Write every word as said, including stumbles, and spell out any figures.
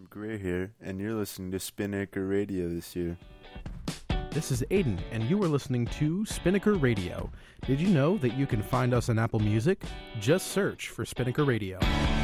Jacob Gray here, and you're listening to Spinnaker Radio this year. This is Aiden, and you are listening to Spinnaker Radio. Did you know that you can find us on Apple Music? Just search for Spinnaker Radio.